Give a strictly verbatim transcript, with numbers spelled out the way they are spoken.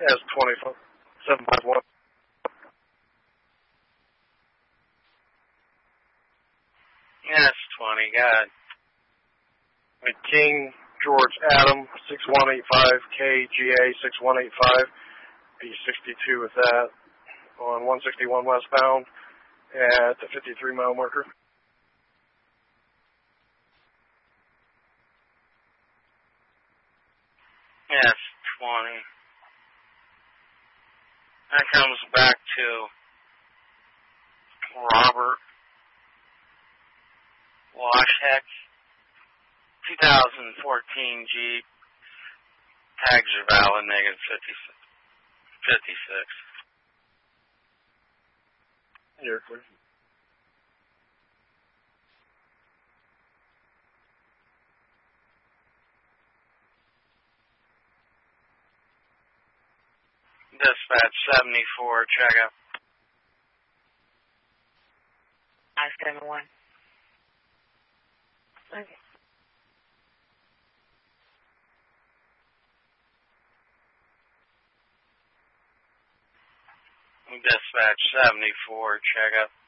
S twenty seven five one. S twenty, God. King George Adam six one eight five, K G A six one eight five, B sixty-two with that on one sixty-one westbound at the fifty-three mile marker. S twenty. That comes back to Robert Washheck, two thousand fourteen Jeep, tags are valid, negative fifty-six. You're clear. Dispatch seventy-four, check up. I seven one. Okay. Dispatch seventy-four, check up.